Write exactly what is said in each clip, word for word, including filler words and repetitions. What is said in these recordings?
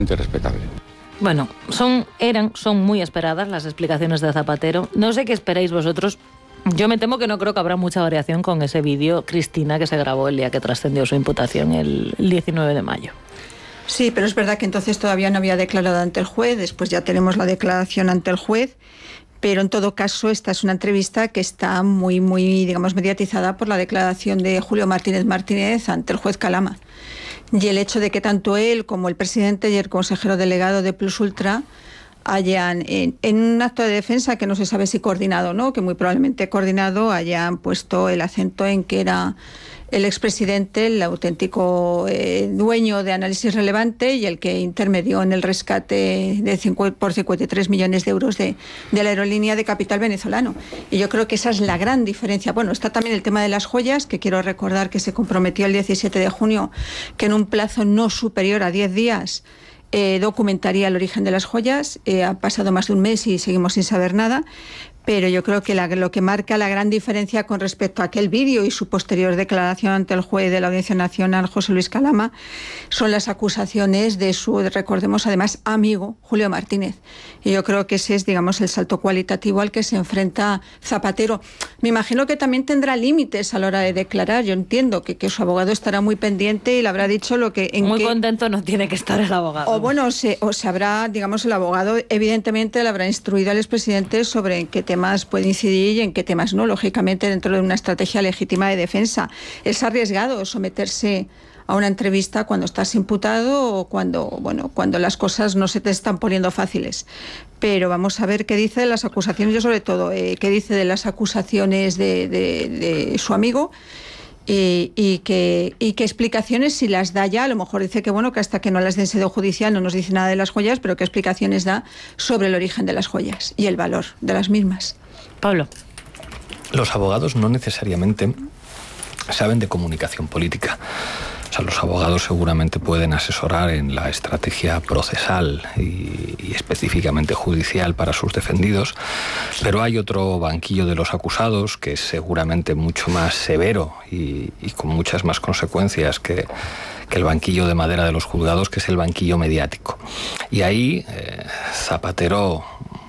respetable. Bueno, son, eran, son muy esperadas las explicaciones de Zapatero. No sé qué esperáis vosotros. Yo me temo que no creo que habrá mucha variación con ese vídeo, Cristina, que se grabó el día que trascendió su imputación el diecinueve de mayo. Sí, pero es verdad que entonces todavía no había declarado ante el juez, después ya tenemos la declaración ante el juez, pero en todo caso esta es una entrevista que está muy, muy, digamos, mediatizada por la declaración de Julio Martínez Martínez ante el juez Calama. Y el hecho de que tanto él como el presidente y el consejero delegado de Plus Ultra hayan, en, en un acto de defensa que no se sabe si coordinado o no, que muy probablemente coordinado, hayan puesto el acento en que era el expresidente el auténtico eh, dueño de Análisis Relevante y el que intermedió en el rescate de cincu- por cincuenta y tres millones de euros de, de la aerolínea de capital venezolano. Y yo creo que esa es la gran diferencia. Bueno, está también el tema de las joyas, que quiero recordar que se comprometió el diecisiete de junio que en un plazo no superior a diez días eh, documentaría el origen de las joyas. Eh, ha pasado más de un mes y seguimos sin saber nada. Pero yo creo que la, lo que marca la gran diferencia con respecto a aquel vídeo y su posterior declaración ante el juez de la Audiencia Nacional, José Luis Calama, son las acusaciones de su, recordemos además, amigo Julio Martínez. Y yo creo que ese es, digamos, el salto cualitativo al que se enfrenta Zapatero. Me imagino que también tendrá límites a la hora de declarar. Yo entiendo que, que su abogado estará muy pendiente y le habrá dicho lo que... En muy que, contento no tiene que estar el abogado. O bueno, se, o se habrá, digamos, el abogado evidentemente le habrá instruido al expresidente sobre en qué temas puede incidir y en qué temas no, lógicamente dentro de una estrategia legítima de defensa. Es arriesgado someterse a una entrevista cuando estás imputado o cuando, bueno, cuando las cosas no se te están poniendo fáciles. Pero vamos a ver qué dice de las acusaciones, yo sobre todo, eh, qué dice de las acusaciones de, de, de su amigo. Y, y, que, y qué explicaciones, si las da ya, a lo mejor dice que bueno, que hasta que no las den sede judicial no nos dice nada de las joyas, pero qué explicaciones da sobre el origen de las joyas y el valor de las mismas. Pablo. Los abogados no necesariamente saben de comunicación política. O sea, los abogados seguramente pueden asesorar en la estrategia procesal y, y específicamente judicial para sus defendidos, pero hay otro banquillo de los acusados que es seguramente mucho más severo y, y con muchas más consecuencias que, que el banquillo de madera de los juzgados, que es el banquillo mediático. Y ahí eh, Zapatero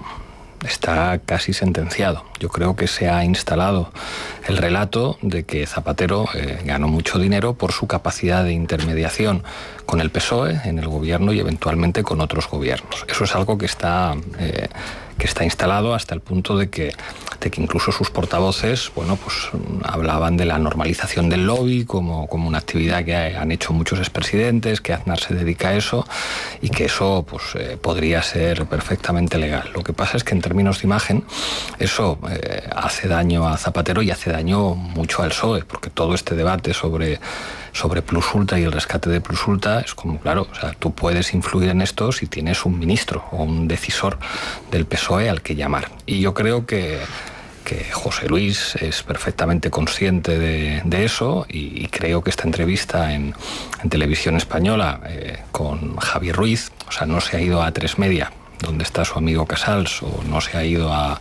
está casi sentenciado. Yo creo que se ha instalado el relato de que Zapatero eh, ganó mucho dinero por su capacidad de intermediación con el P S O E en el gobierno y eventualmente con otros gobiernos. Eso es algo que está, eh, que está instalado hasta el punto de que, de que incluso sus portavoces, bueno, pues hablaban de la normalización del lobby como, como una actividad que han hecho muchos expresidentes, que Aznar se dedica a eso y que eso pues eh, podría ser perfectamente legal. Lo que pasa es que en términos de imagen eso eh, hace daño a Zapatero y hace daño mucho al P S O E, porque todo este debate sobre, sobre Plus Ultra y el rescate de Plus Ultra es como, claro, o sea, tú puedes influir en esto si tienes un ministro o un decisor del P S O E al que llamar. Y yo creo que que José Luis es perfectamente consciente de, de eso y, y creo que esta entrevista en, en Televisión Española eh, con Javier Ruiz, o sea, no se ha ido a Tres Media, donde está su amigo Casals, o no se ha ido a,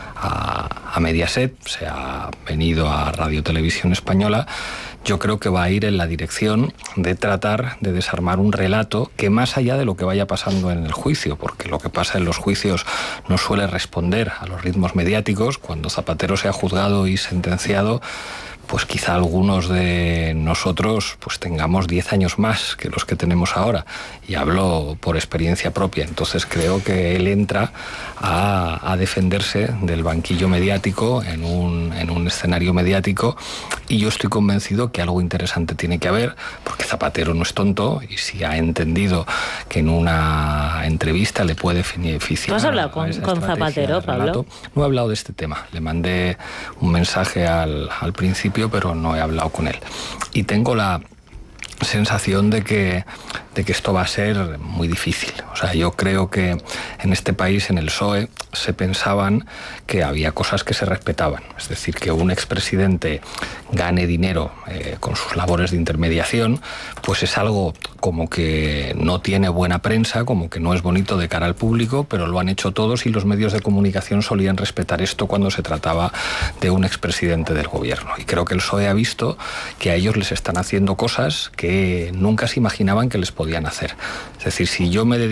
a, a Mediaset, se ha venido a Radio Televisión Española. Yo creo que va a ir en la dirección de tratar de desarmar un relato que, más allá de lo que vaya pasando en el juicio, porque lo que pasa en los juicios no suele responder a los ritmos mediáticos, cuando Zapatero sea juzgado y sentenciado, pues quizá algunos de nosotros pues tengamos diez años más que los que tenemos ahora. Y hablo por experiencia propia. Entonces creo que él entra a, a defenderse del banquillo mediático en un, en un escenario mediático, y yo estoy convencido que algo interesante tiene que haber, porque Zapatero no es tonto y si ha entendido que en una entrevista le puede beneficiar. ¿Tú has hablado con, con Zapatero, Pablo? No he hablado de este tema. Le mandé un mensaje al, al principio, pero no he hablado con él. Y tengo la sensación de que, de que esto va a ser muy difícil. O sea, yo creo que en este país, en el P S O E, se pensaban que había cosas que se respetaban. Es decir, que un expresidente gane dinero eh, con sus labores de intermediación, pues es algo como que no tiene buena prensa, como que no es bonito de cara al público, pero lo han hecho todos y los medios de comunicación solían respetar esto cuando se trataba de un expresidente del gobierno. Y creo que el P S O E ha visto que a ellos les están haciendo cosas que nunca se imaginaban que les podían hacer. Es decir, si yo me dedico